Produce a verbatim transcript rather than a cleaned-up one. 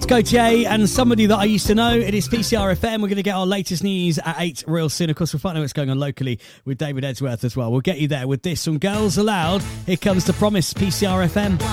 Gaultier and somebody that I used to know. It is P C R F M. We're going to get our latest news at eight real soon. Of course, we'll find out what's going on locally with David Edgeworth as well. We'll get you there with this from Girls Aloud. Here comes The Promise, P C R F M.